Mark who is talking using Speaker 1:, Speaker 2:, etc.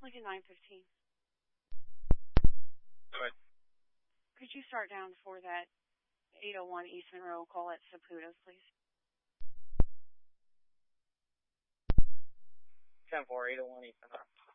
Speaker 1: Lincoln 915.
Speaker 2: Go ahead.
Speaker 1: Could you start down for that 801 East Monroe call at Saputo's, please?
Speaker 2: 10-4, 801 East Monroe.